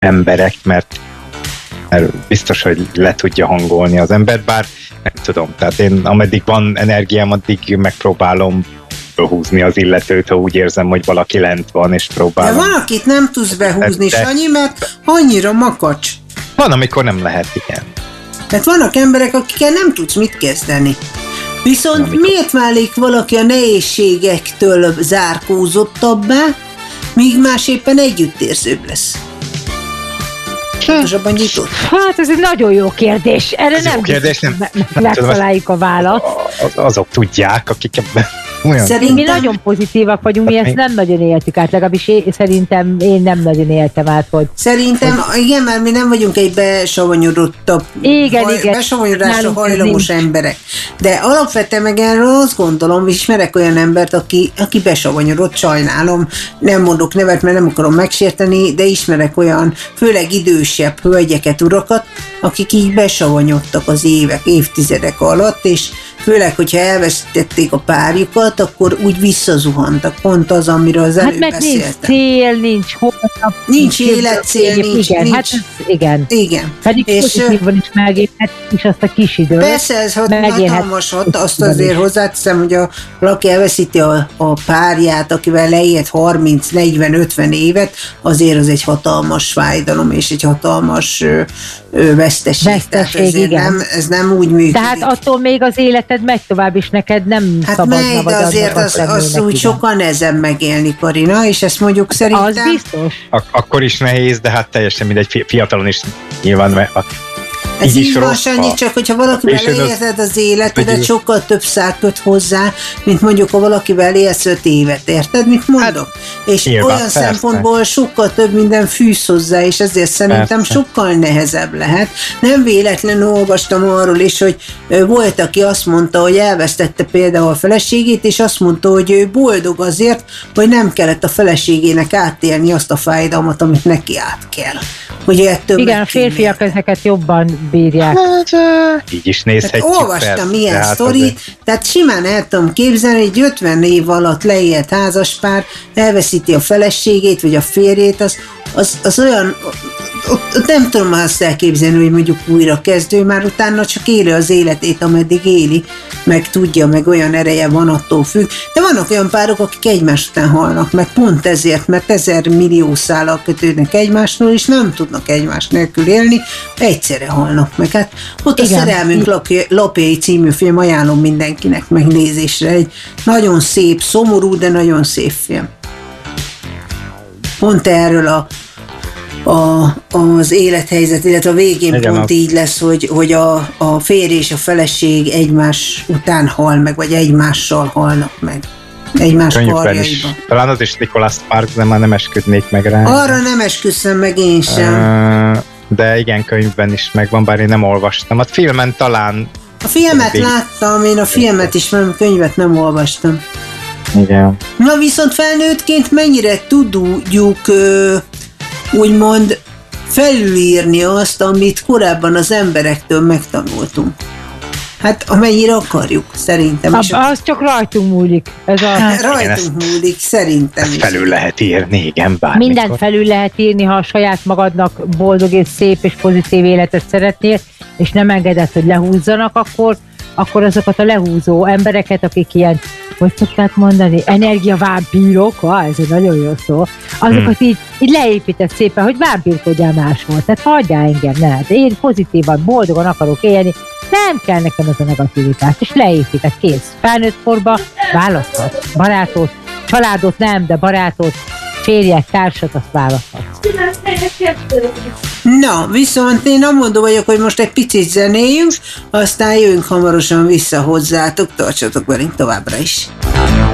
emberek, mert biztos, hogy le tudja hangolni az embert, bár nem tudom, tehát én ameddig van energiám, addig megpróbálom behúzni az illetőt, ha úgy érzem, hogy valaki lent van, és próbálom. De van, akit nem tudsz behúzni, Sanyi, mert annyira makacs. Van, amikor nem lehet, igen. Tehát vannak emberek, akikkel nem tudsz mit kezdeni. Viszont miért válik valaki a nehézségektől zárkózottabbá, míg más éppen együttérzőbb lesz? Pontosabban nyitott. Hát ez egy nagyon jó kérdés. Erre ez nem jó kérdés, nem megtaláljuk a választ. Azok tudják, akik ebben olyan... Szerintem mi nagyon pozitívak vagyunk, mi ezt nem nagyon éltük át, legalábbis szerintem én nem nagyon éltem át, hogy... Szerintem, igen, mert mi nem vagyunk egy besavonyodottabb, besavonyodásra hajlamos emberek. De alapvetően meg erről azt gondolom, ismerek olyan embert, aki besavonyodott, sajnálom, nem mondok nevet, mert nem akarom megsérteni, de ismerek olyan, főleg idősebb hölgyeket, urakat, akik így besavonyodtak az évtizedek alatt, és főleg, hogyha elvesztették a párjukat, akkor úgy visszazuhantak. Pont az, amiről az előbb beszéltem. Nincs cél, nincs holnap. Nincs életcél, nincs. Hát igen. Igen. Pedig pozitívan is megélhet, és azt a kis időt. Persze, ez hatalmas, azt azért hozzáteszem, hogy valaki elveszíti a párját, akivel leélt 30, 40, 50 évet, azért az egy hatalmas fájdalom, és egy hatalmas veszteség. Tehát ez nem úgy működik. Tehát attól még az életed megy tovább, és neked nem szabadna. Hát megy, de azért az úgy sokan ezen megélni, Karina, és ezt mondjuk szerintem... Az biztos. Akkor is nehéz, de hát teljesen mindegy, fiatalon is nyilván... Ez így van, Sanyi, csak hogyha valakivel élted az életedet, sokkal több szál köt hozzá, mint mondjuk, ha valakivel élsz 5 évet, érted, mit mondok? És nyilván, olyan szempontból sokkal több minden fűz hozzá, és ezért szerintem sokkal nehezebb lehet. Nem véletlenül olvastam arról is, hogy volt, aki azt mondta, hogy elvesztette például a feleségét, és azt mondta, hogy ő boldog azért, hogy nem kellett a feleségének átélni azt a fájdalmat, amit neki át kell. Igen, a férfiak ezeket jobban bírják. Így is nézhetjük. Olvastam ilyen sztorit, tehát simán el tudom képzelni, hogy 50 év alatt leélt házaspár, elveszíti a feleségét, vagy a férjét, az olyan, nem tudom azt elképzelni, hogy mondjuk újra kezdő, már utána csak éli az életét, ameddig éli, meg tudja, meg olyan ereje van, attól függ. De vannak olyan párok, akik egymás után halnak meg, pont ezért, mert 1000 millió szállal kötődnek egymásról, és nem tudnak egymás nélkül élni, egyszerre halnak meg. Hát ott a Szerelmünk lapjai című film, ajánlom mindenkinek megnézésre. Egy nagyon szép, szomorú, de nagyon szép film. Pont erről az élethelyzet, illetve a végén pont így lesz, hogy a férj és a feleség egymás után hal meg, vagy egymással halnak meg. Egymás karjaiban. Talán az is Nicholas Sparks, de már nem esküdnék meg rá. Arra nem esküszöm meg én sem. De igen, könyvben is megvan, bár én nem olvastam. A filmen talán... A filmet láttam, én a filmet is, mert a könyvet nem olvastam. Igen. Na viszont felnőttként mennyire tudjuk úgymond felülírni azt, amit korábban az emberektől megtanultunk. Hát amennyire akarjuk, szerintem. Az csak rajtunk múlik. Rajtunk múlik, szerintem is. Felül lehet írni, igen, bármikor. Mindent felül lehet írni, ha a saját magadnak boldog és szép és pozitív életet szeretnél, és nem engeded, hogy lehúzzanak, akkor azokat a lehúzó embereket, akik ilyen, hogy szokták mondani, energiavámpírok, ez egy nagyon jó szó, azokat így leépített szépen, hogy vámpírkodjál máshol. Tehát hagyjál engem, ne. De én pozitívan, boldogan akarok élni, nem kell nekem ez a negativitás, és leépítek, kész. Felnőtt korba választhat. Barátot, családot nem, de barátot, férjet, társat, azt választhatsz. Na, viszont én amondó vagyok, hogy most egy picit zenéljünk, aztán jövünk hamarosan vissza hozzátok, tartsatok velünk továbbra is.